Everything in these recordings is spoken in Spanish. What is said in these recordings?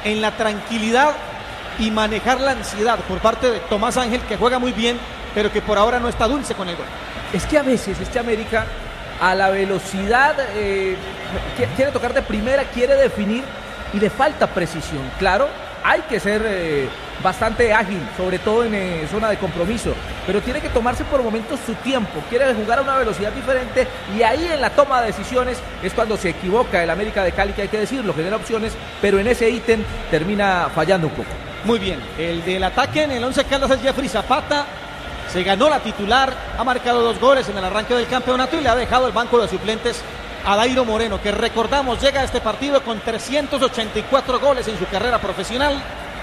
en la tranquilidad y manejar la ansiedad por parte de Tomás Ángel, que juega muy bien, pero que por ahora no está dulce con el gol. Es que a veces América a la velocidad quiere tocar de primera, quiere definir y le falta precisión. Claro, hay que ser bastante ágil, sobre todo en zona de compromiso, pero tiene que tomarse por momentos su tiempo, quiere jugar a una velocidad diferente y ahí en la toma de decisiones es cuando se equivoca el América de Cali, que hay que decirlo, genera opciones, pero en ese ítem termina fallando un poco. Muy bien, el del ataque en el Once Caldas es Jeffrey Zapata, se ganó la titular, ha marcado 2 goles en el arranque del campeonato y le ha dejado el banco de suplentes a Dairo Moreno, que recordamos llega a este partido con 384 goles en su carrera profesional,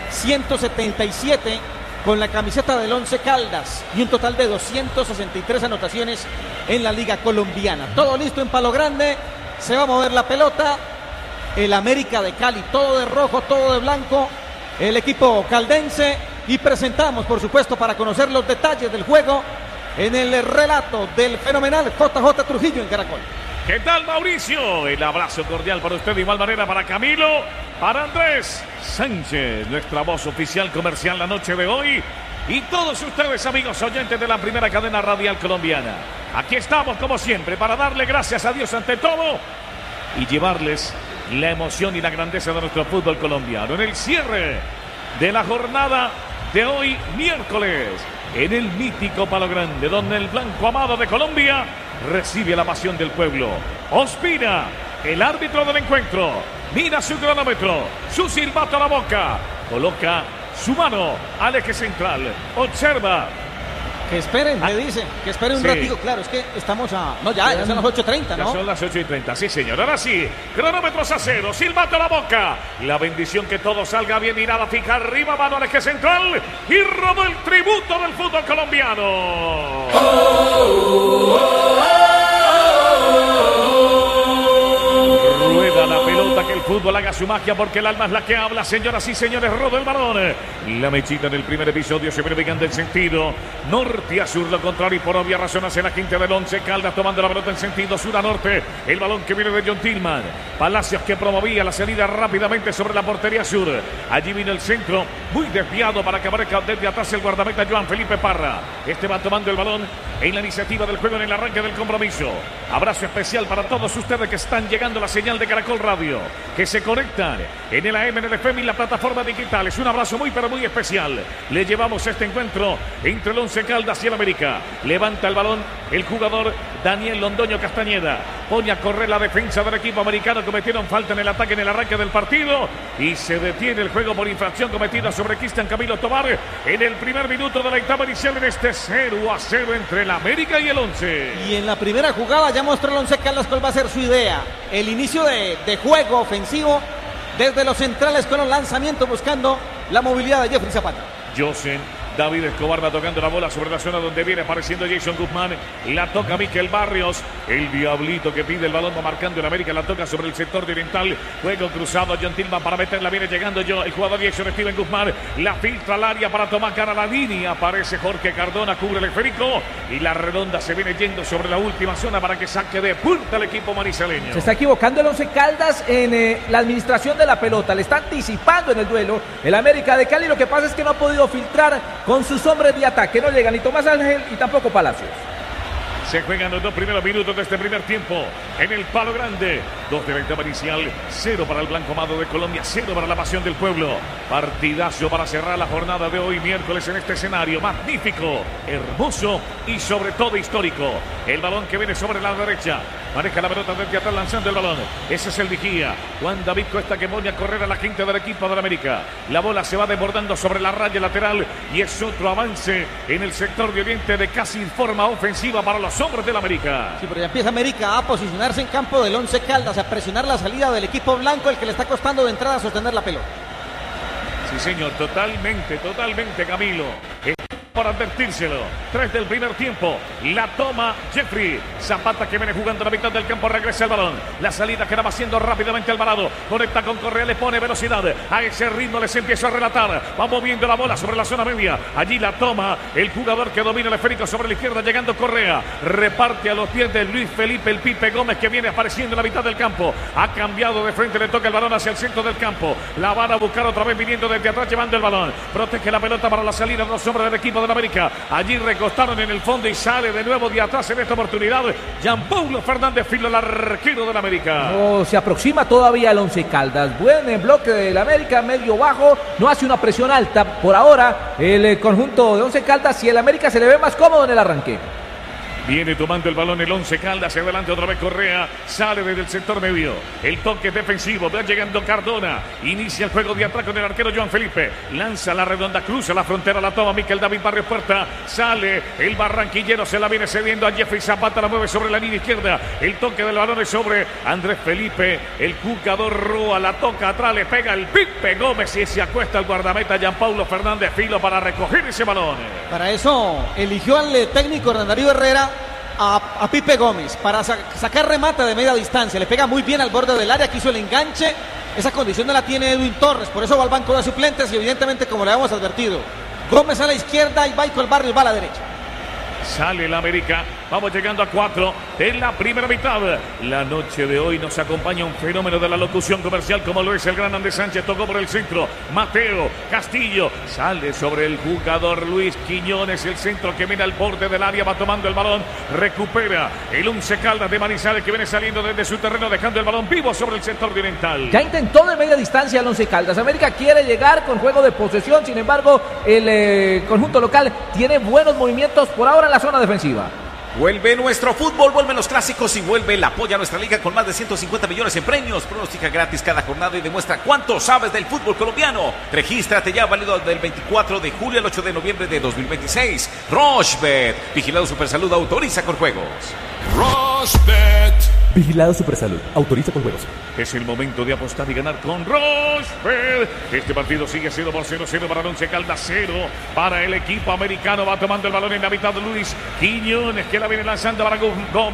177 con la camiseta del Once Caldas y un total de 263 anotaciones en la Liga Colombiana. Todo listo en Palo Grande, se va a mover la pelota, el América de Cali, todo de rojo, todo de blanco, el equipo caldense, y presentamos, por supuesto, para conocer los detalles del juego en el relato del fenomenal JJ Trujillo en Caracol. ¿Qué tal, Mauricio? El abrazo cordial para usted, de igual manera para Camilo, para Andrés Sánchez, nuestra voz oficial comercial la noche de hoy, y todos ustedes, amigos oyentes de la primera cadena radial colombiana. Aquí estamos, como siempre, para darle gracias a Dios ante todo y llevarles la emoción y la grandeza de nuestro fútbol colombiano en el cierre de la jornada de hoy, miércoles, en el mítico Palo Grande, donde el blanco amado de Colombia recibe la pasión del pueblo. Ospina, el árbitro del encuentro, mira su cronómetro, su silbato a la boca, coloca su mano al eje central, observa. Que esperen, le dicen, que esperen un ratito. Claro, es que estamos a... No, ya son las 8:30, ¿no? Ya son las 8:30, sí, señor. Ahora sí, cronómetros a 0, silbato a la boca. La bendición que todo salga bien y nada fija arriba, mano al eje central. Y robó el tributo del fútbol colombiano. Rueda la pelota, que el fútbol haga su magia, porque el alma es la que habla, señoras y señores. Rodó el balón. La mechita en el primer episodio se viene pegando en sentido norte a sur, lo contrario, y por obvias razones en la quinta del Once Caldas, tomando la pelota en sentido sur a norte. El balón que viene de John Tillman. Palacios, que promovía la salida rápidamente sobre la portería sur. Allí viene el centro, muy desviado para que aparezca desde atrás el guardameta Joan Felipe Parra. Este va tomando el balón en la iniciativa del juego en el arranque del compromiso. Abrazo especial para todos ustedes que están llegando a la señal de Caracol Radio, que se conectan en el AM, en el FM y la plataforma digital. Es un abrazo muy pero muy especial. Le llevamos este encuentro entre el Once Caldas y el América. Levanta el balón el jugador Daniel Londoño Castañeda. Pone a correr la defensa del equipo americano. Cometieron falta en el ataque en el arranque del partido y se detiene el juego por infracción cometida sobre Cristian Camilo Tobar en el primer minuto de la etapa inicial en este 0-0 entre el América y el Once. Y en la primera jugada ya mostró el Once Caldas cuál va a ser su idea. El inicio de juego ofensivo desde los centrales con los lanzamientos, buscando la movilidad de Jeffrey Zapata. Josen David Escobar va tocando la bola sobre la zona donde viene apareciendo Jason Guzmán. La toca Miquel Barrios. El diablito que pide el balón va marcando en América. La toca sobre el sector de oriental. Juego cruzado. John Tillman para meterla. Viene llegando el jugador Jason Steven Guzmán. La filtra al área para tomar cara a la línea. Aparece Jorge Cardona. Cubre el esférico. Y la redonda se viene yendo sobre la última zona para que saque de punta el equipo manizaleño. Se está equivocando el Once Caldas en la administración de la pelota. Le está anticipando en el duelo el América de Cali. Lo que pasa es que no ha podido filtrar con sus hombres de ataque. No llegan ni Tomás Ángel y tampoco Palacios. Se juegan los 2 primeros minutos de este primer tiempo en el Palo Grande. 2 de la etapa inicial, 0 para el blanco amado de Colombia, 0 para la pasión del pueblo. Partidazo para cerrar la jornada de hoy, miércoles, en este escenario magnífico, hermoso y sobre todo histórico. El balón que viene sobre la derecha. Maneja la pelota desde atrás lanzando el balón. Ese es el vigía. Juan David Cuesta, que pone a correr a la quinta del equipo de la América. La bola se va desbordando sobre la raya lateral y es otro avance en el sector de oriente de casi forma ofensiva para los hombres del América. Sí, pero ya empieza América a posicionarse en campo del Once Caldas, a presionar la salida del equipo blanco, el que le está costando de entrada sostener la pelota. Sí, señor, totalmente, Camilo. para advertírselo. 3 del primer tiempo. La toma Jeffrey. Zapata que viene jugando la mitad del campo. Regresa el balón. La salida que va haciendo rápidamente Alvarado. Conecta con Correa. Le pone velocidad. A ese ritmo les empieza a relatar. Va moviendo la bola sobre la zona media. Allí la toma el jugador que domina el esférico sobre la izquierda. Llegando Correa. Reparte a los pies de Luis Felipe el Pipe Gómez que viene apareciendo en la mitad del campo. Ha cambiado de frente. Le toca el balón hacia el centro del campo. La van a buscar otra vez viniendo desde atrás llevando el balón. Protege la pelota para la salida de los hombres del equipo de la América. Allí recostaron en el fondo y sale de nuevo de atrás en esta oportunidad Jean-Paulo Fernández Filo, el arquero del América. Se aproxima todavía el Once Caldas. Buen bloque del América, medio bajo. No hace una presión alta por ahora el conjunto de Once Caldas y el América se le ve más cómodo en el arranque. Viene tomando el balón el Once Caldas, hacia adelante otra vez Correa, sale desde el sector medio, el toque defensivo, va llegando Cardona, inicia el juego de atrás con el arquero Joan Felipe, lanza la redonda, cruza la frontera, la toma Miquel David Barrios Puerta, sale el barranquillero, se la viene cediendo a Jeffrey Zapata, la mueve sobre la línea izquierda, el toque del balón es sobre Andrés Felipe, el jugador Roa, la toca atrás, le pega el Pipe Gómez y se acuesta el guardameta Jean-Paulo Fernández Filo para recoger ese balón. Para eso eligió al técnico Hernán Darío Herrera a Pipe Gómez para sacar remate de media distancia. Le pega muy bien al borde del área, quiso el enganche. Esa condición no la tiene Edwin Torres, por eso va al banco de suplentes y evidentemente, como le habíamos advertido, Gómez a la izquierda y Michael Barrios va a la derecha. Sale el América, vamos llegando a 4 de la primera mitad. La noche de hoy nos acompaña un fenómeno de la locución comercial como lo es el gran Andrés Sánchez. Tocó por el centro, Mateo Castillo, sale sobre el jugador Luis Quiñones, el centro que viene al borde del área, va tomando el balón, recupera el Once Caldas de Manizales que viene saliendo desde su terreno, dejando el balón vivo sobre el sector oriental. Ya intentó de media distancia el Once Caldas. América quiere llegar con juego de posesión, sin embargo el conjunto local tiene buenos movimientos por ahora en la zona defensiva. Vuelve nuestro fútbol, vuelven los clásicos y vuelve el apoyo a nuestra liga con más de 150 millones en premios. Pronostica gratis cada jornada y demuestra cuánto sabes del fútbol colombiano. Regístrate ya, válido del 24 de julio al 8 de noviembre de 2026. Rochebet, vigilado Supersalud, autoriza con juegos. Rochebet, vigilado Supersalud, autoriza con juegos. Es el momento de apostar y ganar con Rochebet. Este partido sigue siendo por 0-0 para el Once Caldas, 0 para el equipo americano. Va tomando el balón en la mitad de Luis Quiñones, que la viene lanzando para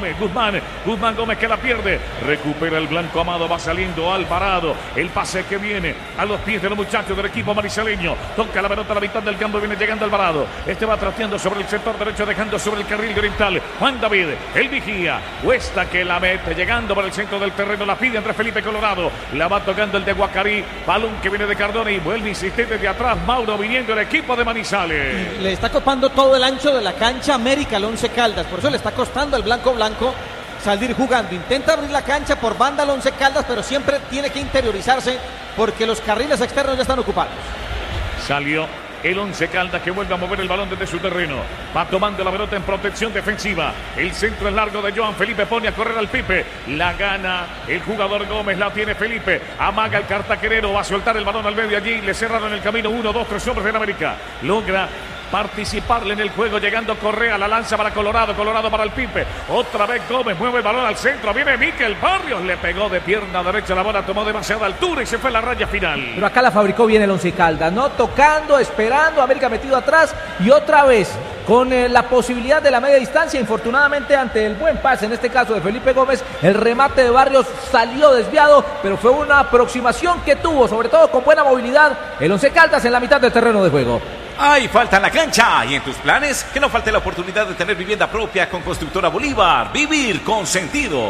Guzmán Gómez que la pierde. Recupera el blanco Amado, va saliendo Alvarado. El pase que viene a los pies de los muchachos del equipo marisaleño. Toca la pelota a la mitad del campo, viene llegando Alvarado. Este va trasteando sobre el sector derecho, dejando sobre el carril oriental. Juan David, el vigía. Cuesta que la mete, llegando por el centro del terreno. La pide Andrés Felipe Colorado. La va tocando el de Guacarí. Balón que viene de Cardona y vuelve insistente de atrás. Mauro viniendo el equipo de Manizales. Le está copando todo el ancho de la cancha América al Once Caldas. Por eso le está costando al blanco salir jugando. Intenta abrir la cancha por banda al Once Caldas, pero siempre tiene que interiorizarse porque los carriles externos ya están ocupados. Salió el Once Caldas que vuelve a mover el balón desde su terreno. Va tomando la pelota en protección defensiva. El centro es largo de Joan Felipe. Pone a correr al Pipe. La gana el jugador Gómez. La tiene Felipe. Amaga el cartaquerero. Va a soltar el balón al medio allí. Le cerraron el camino 1, 2, 3 hombres de América. Logra participarle en el juego, llegando Correa, la lanza para Colorado para el Pipe, otra vez Gómez, mueve el balón al centro, viene Miquel Barrios, le pegó de pierna derecha, la bola tomó demasiada altura y se fue a la raya final. Pero acá la fabricó bien el Once Caldas, ¿no? Tocando, esperando, América metido atrás y otra vez con la posibilidad de la media distancia, infortunadamente ante el buen pase, en este caso de Felipe Gómez, el remate de Barrios salió desviado, pero fue una aproximación que tuvo, sobre todo con buena movilidad, el Once Caldas en la mitad del terreno de juego. Hay falta en la cancha y en tus planes que no falte la oportunidad de tener vivienda propia con Constructora Bolívar. Vivir con sentido.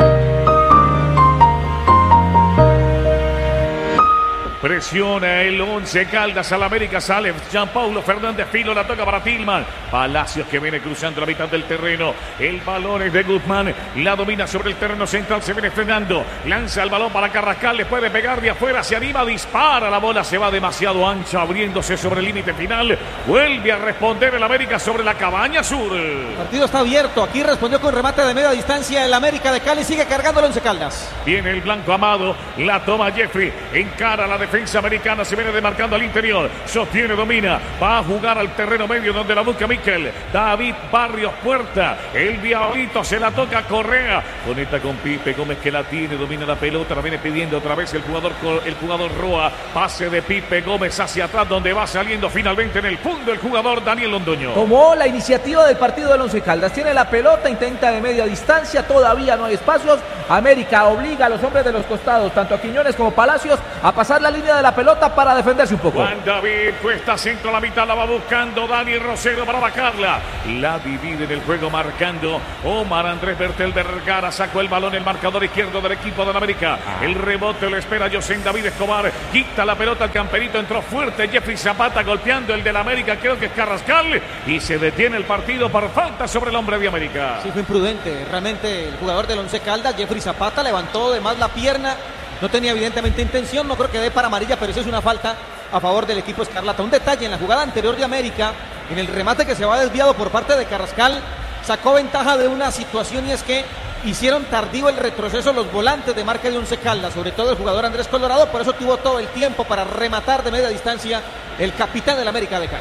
Presiona el Once Caldas al América, sale Jean-Paulo Fernández Filo, la toca para Tillman. Palacios que viene cruzando la mitad del terreno. El balón es de Guzmán, la domina sobre el terreno central, se viene frenando. Lanza el balón para Carrascal, le puede pegar de afuera, se anima, dispara. La bola se va demasiado ancha, abriéndose sobre el límite final. Vuelve a responder el América sobre la Cabaña Sur. El partido está abierto, aquí respondió con remate de media distancia el América de Cali, sigue cargando el Once Caldas. Viene el blanco Amado, la toma Jeffrey, encara la defensa defensa americana, se viene demarcando al interior, sostiene, domina, va a jugar al terreno medio donde la busca Mikel, David Barrios Puerta, el diablito se la toca Correa, conecta con Pipe Gómez que la tiene, domina la pelota, la viene pidiendo otra vez el jugador Roa, pase de Pipe Gómez hacia atrás donde va saliendo finalmente en el fondo el jugador Daniel Londoño. Tomó la iniciativa del partido del Once Caldas, tiene la pelota, intenta de media distancia, todavía no hay espacios, América obliga a los hombres de los costados, tanto a Quiñones como Palacios, a pasar la línea de la pelota para defenderse un poco. Juan David cuesta centro a la mitad, la va buscando Dani Rosero para bajarla, la divide en el juego marcando Omar Andrés Bertel Vergara, sacó el balón, el marcador izquierdo del equipo de la América, el rebote lo espera José David Escobar, quita la pelota al camperito, entró fuerte Jeffrey Zapata golpeando el del América, creo que es Carrascal, y se detiene el partido por falta sobre el hombre de América. Sí, fue imprudente, realmente el jugador del Once Caldas, Jeffrey Zapata, levantó de más la pierna, no tenía evidentemente intención, no creo que dé para amarilla, pero eso es una falta a favor del equipo escarlata. Un detalle, en la jugada anterior de América, en el remate que se va desviado por parte de Carrascal, sacó ventaja de una situación y es que hicieron tardío el retroceso los volantes de marca de Once Caldas, sobre todo el jugador Andrés Colorado, por eso tuvo todo el tiempo para rematar de media distancia el capitán del América de Cali.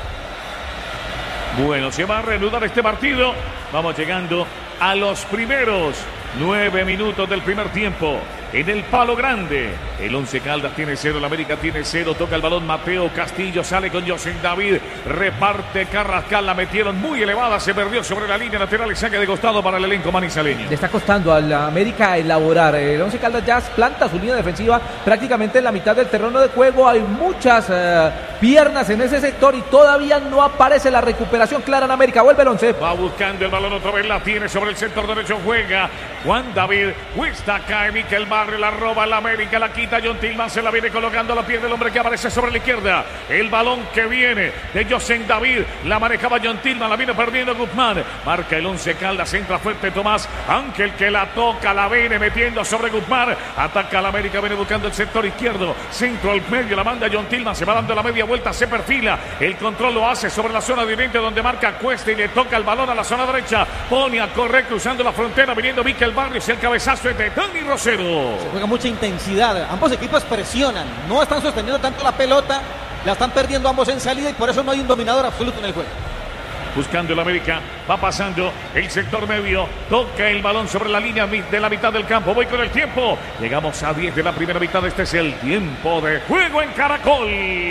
Bueno, se va a reanudar este partido, vamos llegando a los primeros 9 minutos del primer tiempo. En el palo grande, el Once Caldas tiene 0, el América tiene 0, toca el balón Mateo Castillo, sale con José David, reparte Carrascal, la metieron muy elevada, se perdió sobre la línea lateral y saque de costado para el elenco manizaleño. Le está costando a la América elaborar, el Once Caldas ya planta su línea defensiva prácticamente en la mitad del terreno de juego, hay muchas piernas en ese sector y todavía no aparece la recuperación clara en América, vuelve el Once. Va buscando el balón otra vez, la tiene sobre el sector derecho, juega Juan David, cuesta, cae Mikel Barrio, la roba la América, la quita John Tillman, se la viene colocando a la piel del hombre que aparece sobre la izquierda, el balón que viene de José David, la manejaba John Tillman, la viene perdiendo Guzmán, marca el Once Caldas, entra fuerte Tomás Ángel que la toca, la viene metiendo sobre Guzmán, ataca a la América, viene buscando el sector izquierdo, centro al medio, la manda John Tillman, se va dando la media vuelta, se perfila, el control lo hace sobre la zona de oriente donde marca Cuesta y le toca el balón a la zona derecha, pone a correr cruzando la frontera, viniendo Mikel Barrios, el cabezazo es de Dani Rosero. Se juega mucha intensidad, ambos equipos presionan, no están sosteniendo tanto la pelota, la están perdiendo ambos en salida y por eso no hay un dominador absoluto en el juego. Buscando el América, va pasando el sector medio, toca el balón sobre la línea de la mitad del campo, voy con el tiempo, llegamos a 10 de la primera mitad, este es el tiempo de juego en Caracol.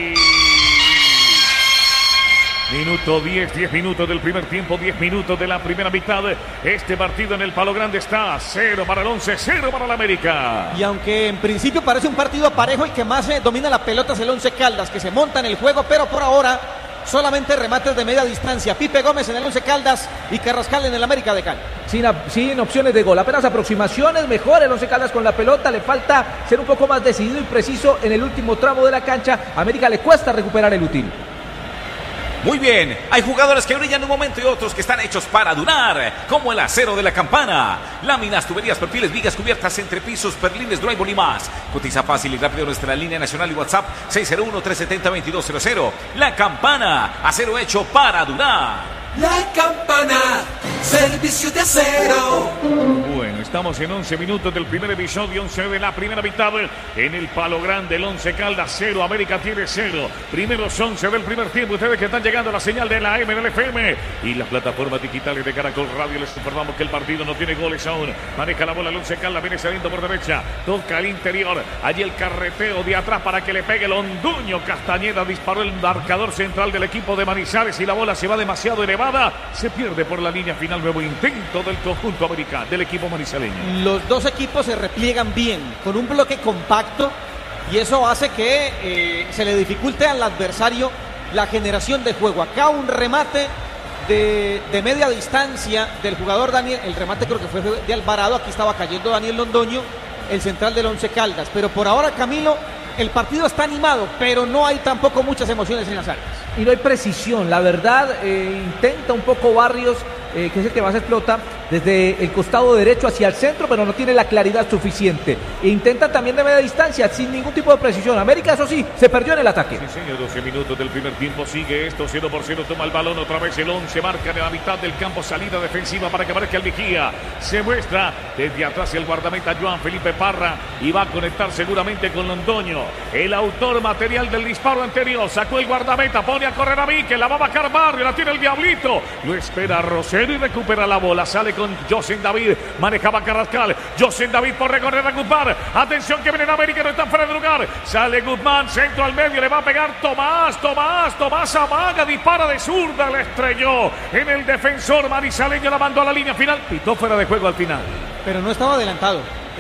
Minuto 10 minutos del primer tiempo, 10 minutos de la primera mitad. Este partido en el Palo Grande está 0 para el Once, 0 para el América. Y aunque en principio parece un partido parejo y que más domina la pelota es el Once Caldas, que se monta en el juego, pero por ahora solamente remates de media distancia. Pipe Gómez en el Once Caldas y Carrascal en el América de Cali. Sin opciones de gol, apenas aproximaciones, mejor el Once Caldas con la pelota, le falta ser un poco más decidido y preciso en el último tramo de la cancha. A América le cuesta recuperar el útil. Muy bien, hay jugadores que brillan un momento y otros que están hechos para durar, como el acero de la Campana. Láminas, tuberías, perfiles, vigas, cubiertas, entrepisos, perlines, drywall y más. Cotiza fácil y rápido nuestra línea nacional y WhatsApp 601-370-2200. La Campana, acero hecho para durar. La Campana, servicio de acero. Bueno, estamos en 11 minutos del primer episodio, 11 de la primera mitad. En el Palo Grande, el Once Caldas 0, América tiene 0. Primeros 11 del primer tiempo. Ustedes que están llegando a la señal de la M del FM y las plataformas digitales de Caracol Radio, les informamos que el partido no tiene goles aún. Maneja la bola el Once Caldas, viene saliendo por derecha, toca al interior. Allí el carreteo de atrás para que le pegue Londoño. Castañeda disparó el marcador central del equipo de Manizales y la bola se va demasiado elevada. Se pierde por la línea final. Nuevo intento del conjunto americano, del equipo manizaleño. Los dos equipos se repliegan bien, con un bloque compacto, y eso hace que se le dificulte al adversario la generación de juego. Acá un remate de media distancia del jugador Daniel, el remate creo que fue de Alvarado, aquí estaba cayendo Daniel Londoño, el central del Once Caldas, pero por ahora, Camilo, el partido está animado, pero no hay tampoco muchas emociones en las áreas. Y no hay precisión, la verdad, intenta un poco Barrios, que es el que más explota, desde el costado derecho hacia el centro, pero no tiene la claridad suficiente. E intentan también de media distancia, sin ningún tipo de precisión. América, eso sí, se perdió en el ataque. Sí, señor, 12 minutos del primer tiempo, sigue esto, 0-0, toma el balón otra vez el 11, marca en la mitad del campo, salida defensiva para que marque el vigía. Se muestra desde atrás el guardameta Joan Felipe Parra y va a conectar seguramente con Londoño, el autor material del disparo anterior. Sacó el guardameta, pone a correr a Víquez, la va a bajar Barrio, la tiene el Diablito, lo espera Rosero y recupera la bola, sale con José David, manejaba Carrascal, José David por recorrer a Guzmán, atención que viene en América, no está fuera de lugar, sale Guzmán, centro al medio, le va a pegar Tomás amaga, dispara de zurda, le estrelló en el defensor marisaleño, la mandó a la línea final, pitó fuera de juego al final. Pero no estaba adelantado.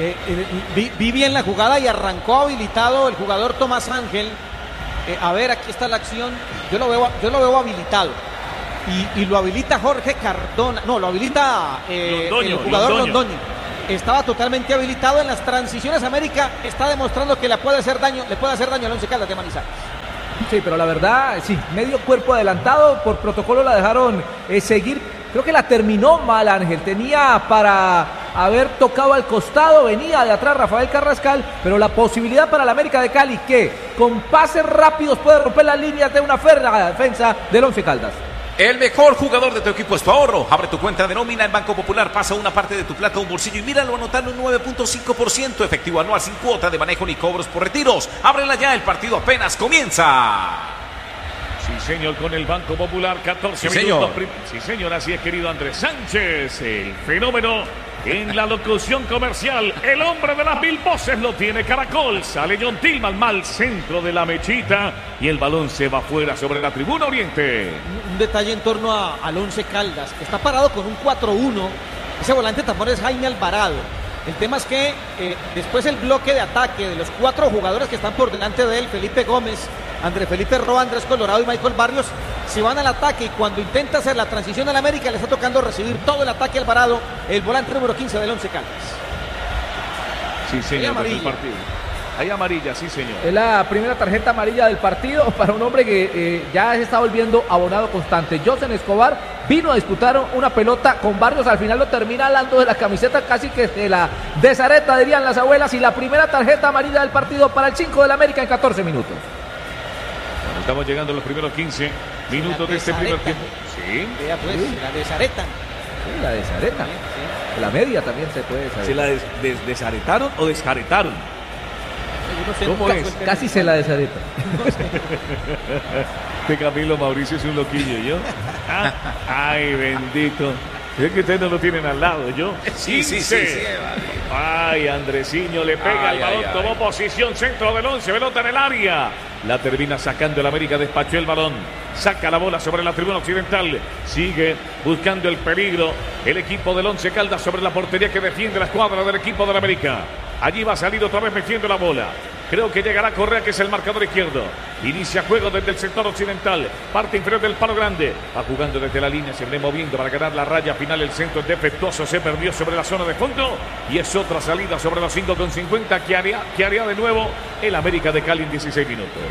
Vi bien la jugada y arrancó habilitado el jugador Tomás Ángel. A ver, aquí está la acción. Yo lo veo habilitado. Y lo habilita Jorge Cardona. No, lo habilita el jugador Londoño. Estaba totalmente habilitado en las transiciones. América está demostrando que le puede hacer daño al Once Caldas de Manizales. Sí, pero la verdad, sí, medio cuerpo adelantado, por protocolo la dejaron seguir. Creo que la terminó mal Ángel, tenía para haber tocado al costado, venía de atrás Rafael Carrascal, pero la posibilidad para la América de Cali que con pases rápidos puede romper las líneas de una férrea defensa del Once Caldas. El mejor jugador de tu equipo es tu ahorro. Abre tu cuenta de nómina en Banco Popular, pasa una parte de tu plata a un bolsillo y míralo anotando un 9.5% efectivo anual sin cuota de manejo ni cobros por retiros. Ábrela ya, el partido apenas comienza. Sí, señor, con el Banco Popular, 14 sí, minutos. Señor. Sí, señor, así es, querido Andrés Sánchez, el fenómeno en la locución comercial. El hombre de las 1000 voces lo tiene Caracol. Sale John Tillman, mal centro de la mechita y el balón se va fuera sobre la tribuna oriente. Un detalle en torno al Once Caldas, que está parado con un 4-1. Ese volante tapón es Jaime Alvarado. El tema es que después el bloque de ataque de los 4 jugadores que están por delante de él, Felipe Gómez, Andrés Felipe Roa, Andrés Colorado y Michael Barrios, se van al ataque y cuando intenta hacer la transición al América le está tocando recibir todo el ataque a Alvarado, el volante número 15 del Once Caldas. Sí, señor, del partido. Hay amarilla, sí, señor. Es la primera tarjeta amarilla del partido para un hombre que ya se está volviendo abonado constante. José Escobar vino a disputar una pelota con Barrios, al final lo termina alando de la camiseta, casi que de la desareta, dirían las abuelas, y la primera tarjeta amarilla del partido para el 5 del América en 14 minutos. Bueno, estamos llegando a los primeros 15 minutos de este primer tiempo. Sí. Vea pues, la desaretan. Sí, la desaretan. Sí. La media también se puede saber. ¿Se la desaretaron o desjaretaron? ¿Cómo es? Casi se la desareta. Que Camilo Mauricio es un loquillo, ¿yo? Ay, bendito. Es que ustedes no lo tienen al lado, ¿yo? Sí. Ay, Andresiño le pega el balón, tomó posición, centro del 11, pelota en el área. La termina sacando el América, despachó el balón. Saca la bola sobre la tribuna occidental. Sigue buscando el peligro el equipo del Once Caldas sobre la portería que defiende la escuadra del equipo del América. Allí va a salir otra vez metiendo la bola. Creo que llegará Correa, que es el marcador izquierdo. Inicia juego desde el sector occidental. Parte inferior del palo grande. Va jugando desde la línea, se viene moviendo para ganar la raya final. El centro es defectuoso, se perdió sobre la zona de fondo. Y es otra salida sobre los 5,50 que haría de nuevo el América de Cali en 16 minutos.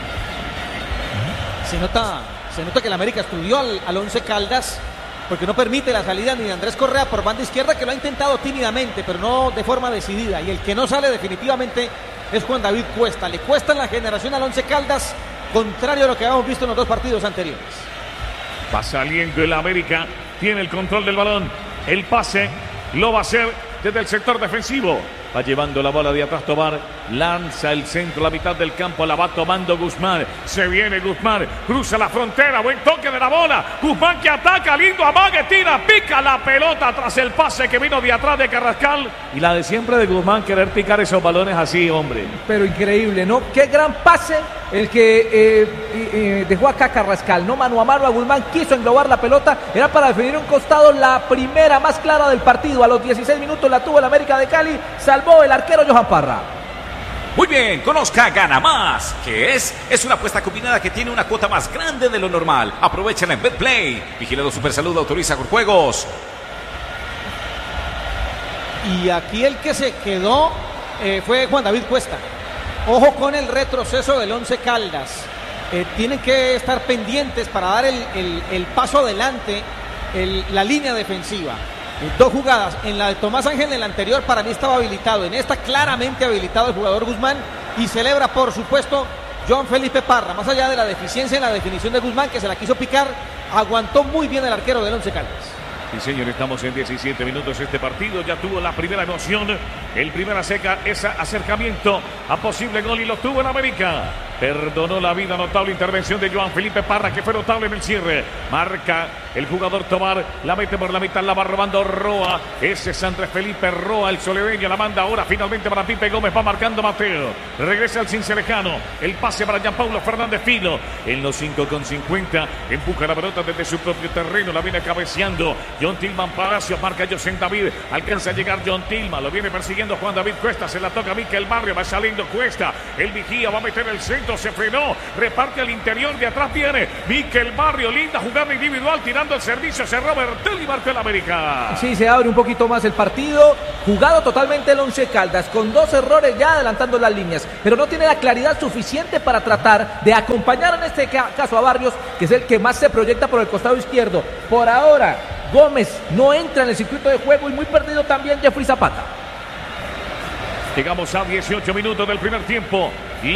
Se nota que el América estudió al Once Caldas, porque no permite la salida ni de Andrés Correa por banda izquierda, que lo ha intentado tímidamente, pero no de forma decidida. Y el que no sale definitivamente es Juan David Cuesta. Le cuesta en la generación al Once Caldas, contrario a lo que habíamos visto en los 2 partidos anteriores. Va saliendo el América, tiene el control del balón. El pase lo va a hacer desde el sector defensivo. Va llevando la bola de atrás Tobar. Lanza el centro, la mitad del campo. La va tomando Guzmán. Se viene Guzmán. Cruza la frontera. Buen toque de la bola. Guzmán que ataca. Lindo amague. Tira. Pica la pelota tras el pase que vino de atrás de Carrascal. Y la de siempre de Guzmán, querer picar esos balones así, hombre. Pero increíble, ¿no? Qué gran pase el que dejó acá Carrascal, ¿no? Mano a mano a Guzmán. Quiso englobar la pelota. Era para definir un costado. La primera más clara del partido. A los 16 minutos la tuvo el América de Cali. Salvó el arquero Johan Parra. Muy bien, conozca Gana Más, que es una apuesta combinada que tiene una cuota más grande de lo normal. Aprovechala en BetPlay. Vigilado Supersalud, autoriza con juegos. Y aquí el que se quedó fue Juan David Cuesta. Ojo con el retroceso del Once Caldas. Tienen que estar pendientes para dar el paso adelante, la línea defensiva. 2 jugadas. En la de Tomás Ángel, en la anterior, para mí estaba habilitado. En esta, claramente habilitado el jugador Guzmán. Y celebra, por supuesto, Joan Felipe Parra. Más allá de la deficiencia en la definición de Guzmán, que se la quiso picar, aguantó muy bien el arquero del Once Caldas. Sí, señor, estamos en 17 minutos. Este partido ya tuvo la primera emoción, el primer acercamiento a posible gol y lo tuvo en América. Perdonó la vida, notable intervención de Joan Felipe Parra, que fue notable en el cierre. Marca el jugador Tomar, la mete por la mitad, la va robando Roa. Ese es Andrés Felipe Roa, el soledeño, la manda ahora finalmente para Pipe Gómez, va marcando Mateo. Regresa al Cincelejano, el pase para Gianpaulo Fernández Filo. En los 5:50, empuja la pelota desde su propio terreno, la viene cabeceando John Tillman Palacios, marca José David, alcanza a llegar John Tillman, lo viene persiguiendo Juan David Cuesta, se la toca Mikel Barrio, va saliendo Cuesta, el vigía va a meter el centro, se frenó, reparte al interior, de atrás viene Mikel Barrio, linda jugada individual, tirando el servicio hacia Robert Telly, marca el América. Sí, se abre un poquito más el partido, jugado totalmente el Once Caldas, con 2 errores ya adelantando las líneas, pero no tiene la claridad suficiente para tratar de acompañar en este caso a Barrios, que es el que más se proyecta por el costado izquierdo. Por ahora, Gómez no entra en el circuito de juego y muy perdido también Jeffrey Zapata. Llegamos a 18 minutos del primer tiempo.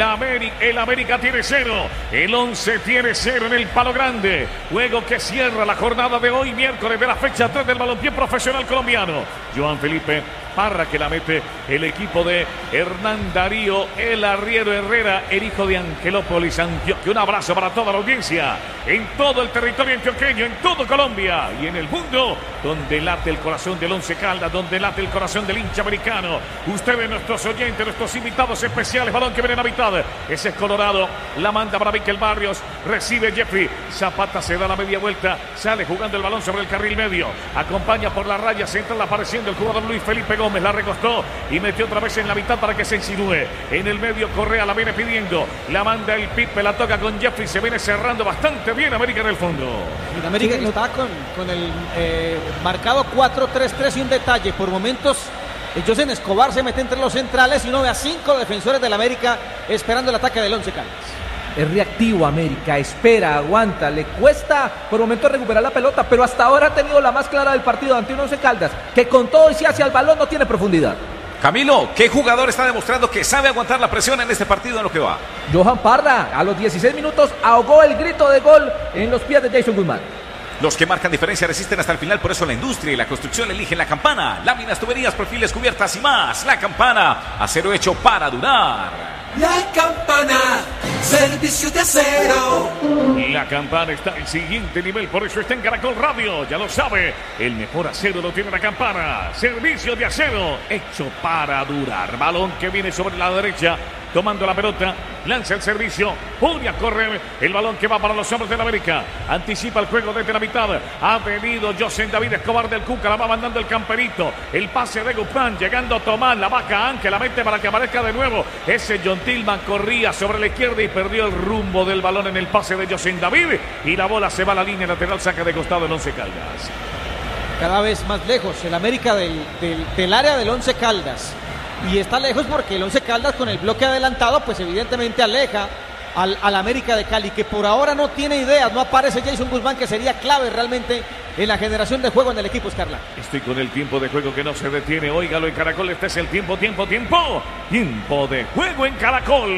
El América tiene 0. El 11 tiene 0 en el Palo Grande. Juego que cierra la jornada de hoy, miércoles de la fecha 3 del balompié profesional colombiano. Joan Felipe Parra, que la mete el equipo de Hernán Darío, el arriero Herrera, el hijo de Angelópolis, Antioquia. Un abrazo para toda la audiencia en todo el territorio antioqueño, en todo Colombia y en el mundo, donde late el corazón del Once Caldas, donde late el corazón del hincha americano. Ustedes, nuestros oyentes, nuestros invitados especiales, balón que viene a mitad. Ese es Colorado, la manda para Mikel Barrios, recibe Jeffrey Zapata, se da la media vuelta, sale jugando el balón sobre el carril medio, acompaña por la raya central apareciendo el jugador Luis Felipe Gómez, la recostó y metió otra vez en la mitad para que se insinúe. En el medio Correa la viene pidiendo, la manda el Pipe, la toca con Jeffrey, se viene cerrando bastante bien América en el fondo. En América está con el marcado 4-3-3 y un detalle, por momentos José Escobar se mete entre los centrales y uno ve a 5 defensores del América esperando el ataque del Once Caldas. Es reactivo América, espera, aguanta, le cuesta por momentos recuperar la pelota, pero hasta ahora ha tenido la más clara del partido ante un Once Caldas que con todo y si hacia el balón no tiene profundidad. Camilo, ¿qué jugador está demostrando que sabe aguantar la presión en este partido en lo que va? Johan Parra, a los 16 minutos ahogó el grito de gol en los pies de Jason Guzmán. Los que marcan diferencia resisten hasta el final, por eso la industria y la construcción eligen La Campana. Láminas, tuberías, perfiles, cubiertas y más. La Campana, acero hecho para durar. La Campana, servicio de acero. La Campana está en siguiente nivel, por eso está en Caracol Radio, ya lo sabe. El mejor acero lo tiene La Campana. Servicio de acero hecho para durar. Balón que viene sobre la derecha, tomando la pelota, lanza el servicio, pone a correr el balón que va para los hombres del América, anticipa el juego desde la mitad, ha venido José David Escobar del Cuca, la va mandando el camperito, el pase de Guzmán, llegando Tomás, la baja Ángel, la mete para que aparezca de nuevo, ese John Tillman corría sobre la izquierda y perdió el rumbo del balón en el pase de José David, y la bola se va a la línea lateral, saca de costado el Once Caldas. Cada vez más lejos el América del área del Once Caldas. Y está lejos porque el Once Caldas con el bloque adelantado pues evidentemente aleja al América de Cali, que por ahora no tiene ideas, no aparece Jason Guzmán, que sería clave realmente en la generación de juego en el equipo escarlata. Estoy con el tiempo de juego que no se detiene, óigalo en Caracol, este es el tiempo de juego en Caracol.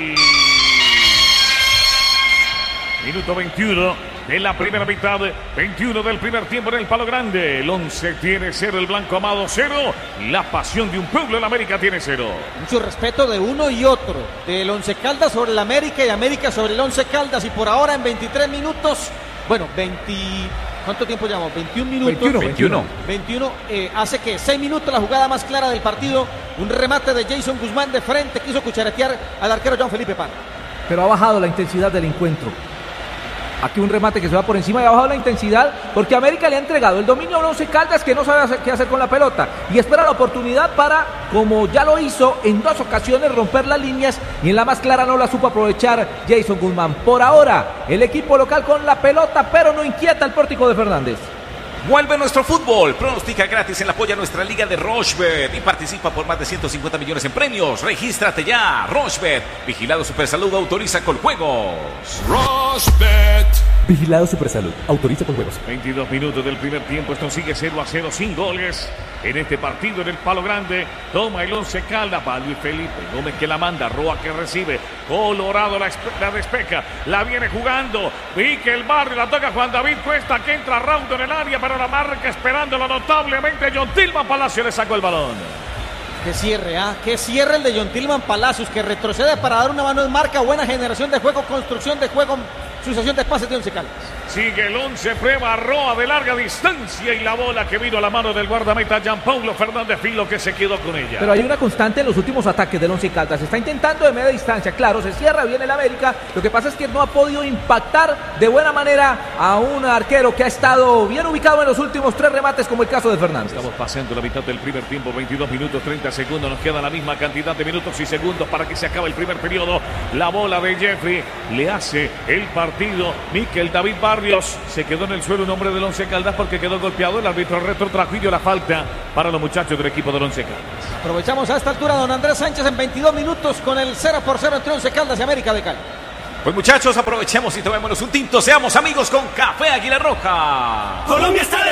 Minuto 21 de la primera mitad, 21 del primer tiempo en el Palo Grande. El 11 tiene 0, el Blanco Amado 0, la pasión de un pueblo, el América tiene 0. Mucho respeto de uno y otro, del Once Caldas sobre el América y América sobre el Once Caldas, y por ahora en 23 minutos, bueno, ¿cuánto tiempo llevamos? 21 minutos. 21. Hace que 6 minutos la jugada más clara del partido, un remate de Jason Guzmán de frente, quiso cucharetear al arquero Joan Felipe Parra. Pero ha bajado la intensidad del encuentro. Aquí un remate que se va por encima y ha bajado la intensidad porque América le ha entregado el dominio a un Once Caldas que no sabe qué hacer con la pelota y espera la oportunidad para, como ya lo hizo en 2 ocasiones, romper las líneas, y en la más clara no la supo aprovechar Jason Guzmán. Por ahora el equipo local con la pelota, pero no inquieta el pórtico de Fernández. Vuelve nuestro fútbol. Pronostica gratis en la polla nuestra liga de Rochebet y participa por más de 150 millones en premios. Regístrate ya. Rochebet, vigilado Supersalud, autoriza con juegos. Rochebet. Vigilado Supersalud. Autoriza con juegos. 22 minutos del primer tiempo. Esto sigue 0-0 sin goles. En este partido en el Palo Grande. Toma el Once Caldas. Va Luis Felipe Gómez que la manda. Roa que recibe. Colorado la despeja. La viene jugando. Mikel Barrio la toca Juan David Cuesta que entra Raudo en el área. Pero la marca esperándolo notablemente. John Tilman Palacio le sacó el balón. Que cierre, que cierre el de John Tilman Palacios, que retrocede para dar una mano en marca, buena generación de juego, construcción de juego, sucesión de pases de Once Caldas. Sigue el 11, prueba Roa de larga distancia y la bola que vino a la mano del guardameta Gianpaulo Fernández Filo que se quedó con ella. Pero hay una constante en los últimos ataques del Once Caldas, se está intentando de media distancia, claro, se cierra bien el América, lo que pasa es que no ha podido impactar de buena manera a un arquero que ha estado bien ubicado en los últimos 3 remates como el caso de Fernández. Estamos pasando la mitad del primer tiempo, 22 minutos 30 segundos, nos queda la misma cantidad de minutos y segundos para que se acabe el primer periodo. La bola de Jeffrey le hace el partido. Mikel David Barrios se quedó en el suelo un hombre del Once Caldas porque quedó golpeado. El árbitro retrotrajo y dio la falta para los muchachos del equipo del Once Caldas. Aprovechamos a esta altura don Andrés Sánchez en 22 minutos con el 0-0 entre Once Caldas y América de Cali. Pues muchachos, aprovechemos y tomémonos un tinto. Seamos amigos con Café Águila Roja. Colombia está